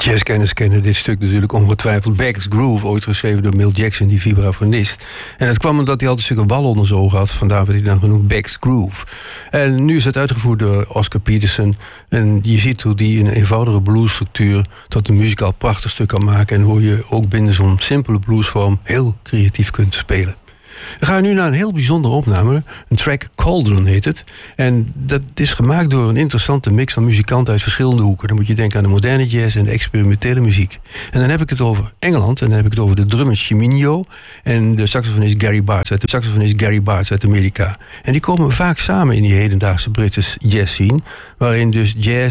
Jazzkenners kennen dit stuk natuurlijk ongetwijfeld. Back's Groove, ooit geschreven door Milt Jackson, die vibrafonist. En dat kwam omdat hij altijd een stuk een wal onder zijn ogen had. Vandaar werd hij dan genoemd Back's Groove. En nu is het uitgevoerd door Oscar Peterson. En je ziet hoe die een eenvoudige bluesstructuur tot een muzikaal prachtig stuk kan maken. En hoe je ook binnen zo'n simpele bluesvorm heel creatief kunt spelen. We gaan nu naar een heel bijzondere opname. Een track, Cauldron heet het. En dat is gemaakt door een interessante mix van muzikanten uit verschillende hoeken. Dan moet je denken aan de moderne jazz en de experimentele muziek. En dan heb ik het over Engeland. En dan heb ik het over de drummer Chiminio. En de saxofonist Gary Bartz uit Amerika. En die komen vaak samen in die hedendaagse Britse jazz scene. Waarin dus jazz,